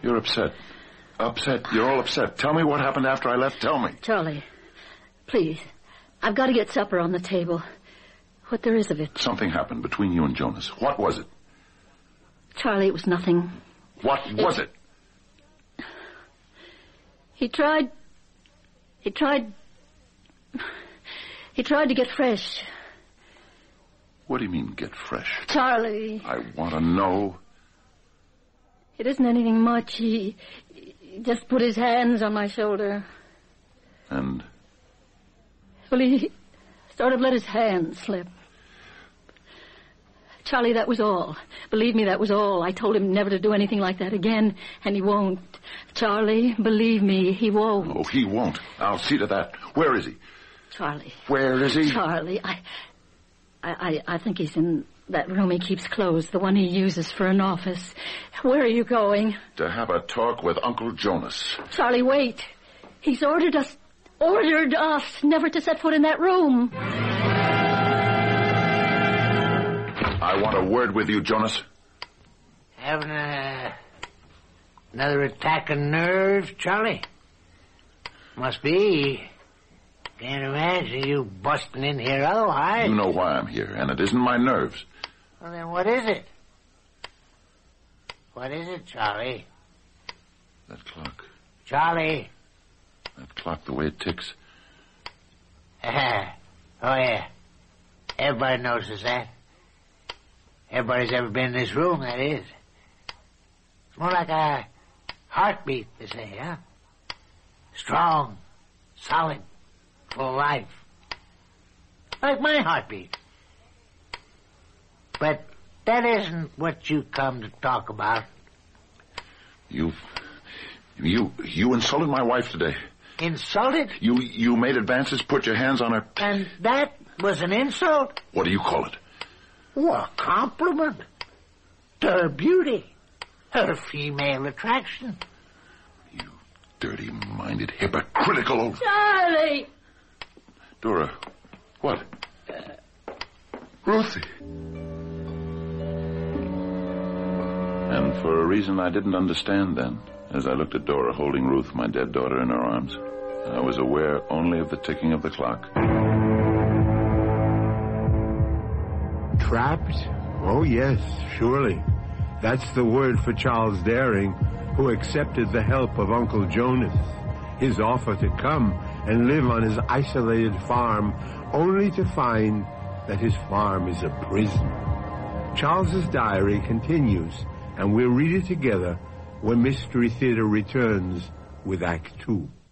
You're upset. You're all upset. Tell me what happened after I left. Tell me. Charlie, please. I've got to get supper on the table. What there is of it. Something happened between you and Jonas. What was it? Charlie, it was nothing. What was it? He tried to get fresh. What do you mean, get fresh? Charlie. I want to know. It isn't anything much. He just put his hands on my shoulder. And? Well, he sort of let his hand slip. Charlie, that was all. Believe me, that was all. I told him never to do anything like that again, and he won't. Charlie, believe me, he won't. Oh, he won't. I'll see to that. Where is he? Charlie. Where is he? Charlie, I think he's in that room he keeps closed, the one he uses for an office. Where are you going? To have a talk with Uncle Jonas. Charlie, wait. He's ordered us never to set foot in that room. I want a word with you, Jonas. Having another attack of nerves, Charlie? Must be. Can't imagine you busting in here otherwise. You know why I'm here, and it isn't my nerves. Well, then what is it? What is it, Charlie? That clock. Charlie. That clock, the way it ticks. Oh, yeah. Everybody notices that. Everybody's ever been in this room, that is. It's more like a heartbeat, they say, huh? Strong, solid, full of life. Like my heartbeat. But that isn't what you come to talk about. You insulted my wife today. Insulted? You made advances, put your hands on her. And that was an insult? What do you call it? Well, a compliment to her beauty, her female attraction. You dirty-minded, hypocritical old... Charlie! Dora, what? Ruthie. And for a reason I didn't understand then, as I looked at Dora holding Ruth, my dead daughter, in her arms, I was aware only of the ticking of the clock. Trapped? Oh, yes, surely. That's the word for Charles Daring, who accepted the help of Uncle Jonas, his offer to come and live on his isolated farm, only to find that his farm is a prison. Charles's diary continues, and we'll read it together when Mystery Theater returns with Act 2.